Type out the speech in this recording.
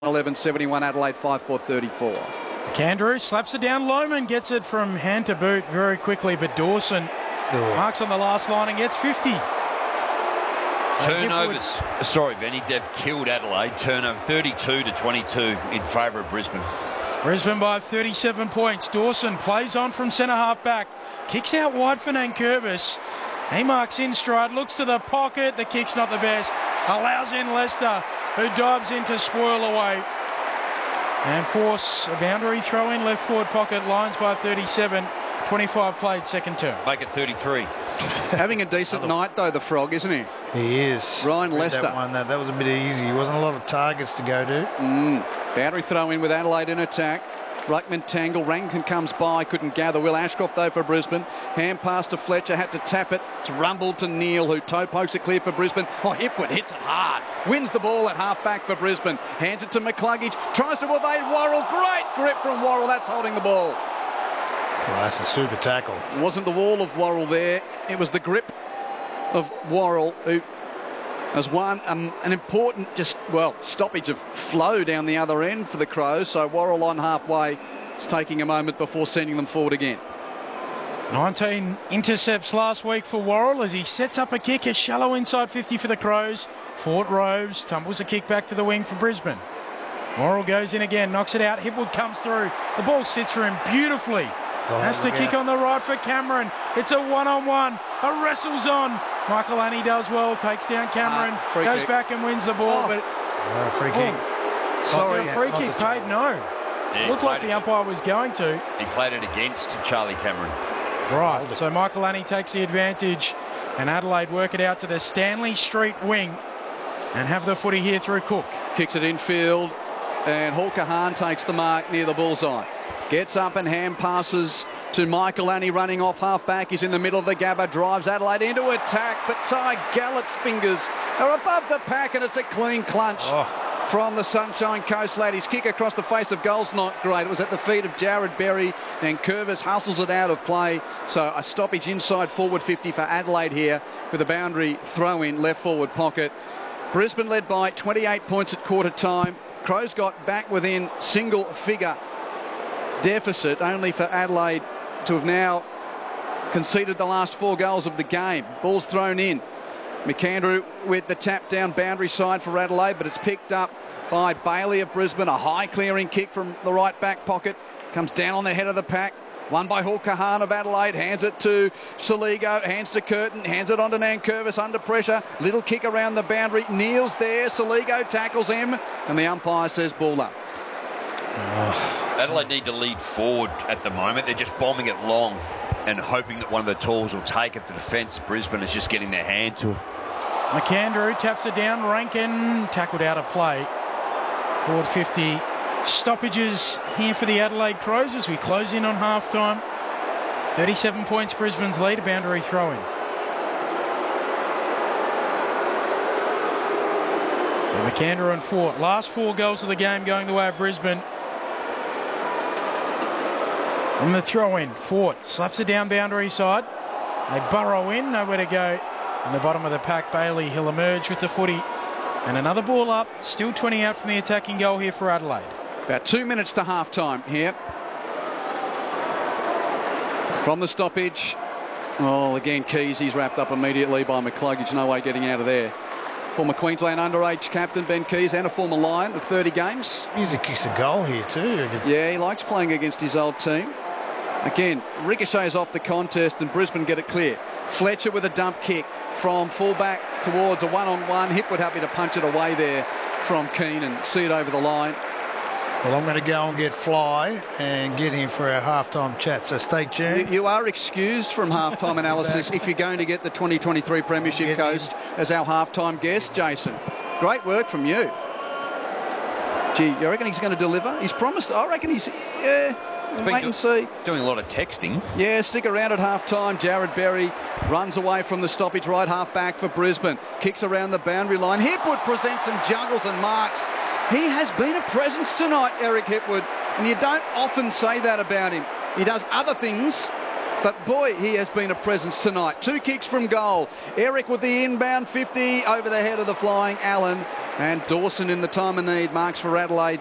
11.71. Adelaide 5.4.34. Candrew slaps it down. Lohmann gets it from hand to boot very quickly, but Dawson marks on the last line and gets 50. Turnovers. Sorry, Benny. They've killed Adelaide. Turnover 32-22 in favour of Brisbane. Brisbane by 37 points. Dawson plays on from centre half back. Kicks out wide for Nankervis. He marks in stride, looks to the pocket. The kick's not the best. Allows in Lester, who dives in to spoil away and force a boundary throw in left forward pocket. Lions by 37. 25 played, second term. Make it 33. Having a decent night, though, the Frog, isn't he? He is. Ryan Lester. That was a bit easy. There wasn't a lot of targets to go to. Boundary throw in with Adelaide in attack. Ruckman tangle. Rankin comes by, couldn't gather. Will Ashcroft, though, for Brisbane. Hand pass to Fletcher, had to tap it. It's rumbled to Neal, who toe pokes it clear for Brisbane. Oh, Hipwood hits it hard. Wins the ball at half back for Brisbane. Hands it to McCluggage. Tries to evade Worrell. Great grip from Worrell. That's holding the ball. Well, that's a super tackle. It wasn't the wall of Worrell there. It was the grip of Worrell, who has won an important stoppage of flow down the other end for the Crows. So Worrell on halfway is taking a moment before sending them forward again. 19 intercepts last week for Worrell as he sets up a kick, a shallow inside 50 for the Crows. Fort Rose tumbles a kick back to the wing for Brisbane. Worrell goes in again, knocks it out. Hipwood comes through. The ball sits for him beautifully. Has to kick on the right for Cameron. It's a one-on-one. A wrestle's on. Michael Annie does well, takes down Cameron, goes back and wins the ball. But free kick. Sorry, free kick paid. No. Yeah, Looked like the umpire was going to. He played it against Charlie Cameron. Right, so Michael Annie takes the advantage and Adelaide work it out to the Stanley Street wing and have the footy here through Cook. Kicks it infield and Hawker Hahn takes the mark near the bullseye. Gets up and hand passes to Michael Annie running off half-back. He's in the middle of the Gabba, drives Adelaide into attack, but Ty Gallett's fingers are above the pack and it's a clean clunch from the Sunshine Coast lad. His kick across the face of goal's not great. It was at the feet of Jared Berry and Curvis hustles it out of play. So a stoppage inside forward 50 for Adelaide here with a boundary throw in left forward pocket. Brisbane led by 28 points at quarter time. Crows got back within single figure deficit, only for Adelaide to have now conceded the last 4 goals of the game. Ball's thrown in. McAndrew with the tap down boundary side for Adelaide, but it's picked up by Bailey of Brisbane. A high clearing kick from the right back pocket. Comes down on the head of the pack. Won by Hawker Hahn of Adelaide. Hands it to Saligo. Hands to Curtin. Hands it on to Nankervis under pressure. Little kick around the boundary. Neal's there. Saligo tackles him. And the umpire says ball up. Adelaide need to lead forward at the moment. They're just bombing it long and hoping that one of the tools will take it. The defence of Brisbane is just getting their hand to it. McAndrew taps it down. Rankin tackled out of play. Forward 50. Stoppages here for the Adelaide Crows as we close in on half-time. 37 points Brisbane's lead, a boundary throw-in. So McAndrew and Fort. Last 4 goals of the game going the way of Brisbane. On the throw-in, Fort slaps it down boundary side. They burrow in, nowhere to go. In the bottom of the pack, Bailey, he'll emerge with the footy. And another ball up, still 20 out from the attacking goal here for Adelaide. About 2 minutes to half-time here. From the stoppage. Oh, again, Keys, he's wrapped up immediately by McCluggage. No way getting out of there. Former Queensland underage captain Ben Keys and a former Lion of 30 games. He's a kicks a goal here too. Yeah, he likes playing against his old team. Again, ricochets off the contest and Brisbane get it clear. Fletcher with a dump kick from fullback towards a one-on-one. Hipwood happy to punch it away there from Keenan. See it over the line. Well, I'm going to go and get Fly and get him for our halftime chat, so stay tuned. You are excused from halftime analysis if you're going to get the 2023 Premiership Coast as our halftime guest, Jason. Great work from you. Gee, you reckon he's going to deliver? He's promised. I reckon he's... Yeah, wait and see. Doing a lot of texting. Yeah, stick around at half-time. Jared Berry runs away from the stoppage, right half back for Brisbane. Kicks around the boundary line. Hipwood presents and juggles and marks. He has been a presence tonight, Eric Hipwood, and you don't often say that about him. He does other things, but boy, he has been a presence tonight. 2 kicks from goal. Eric with the inbound 50 over the head of the flying Allen, and Dawson in the time of need marks for Adelaide.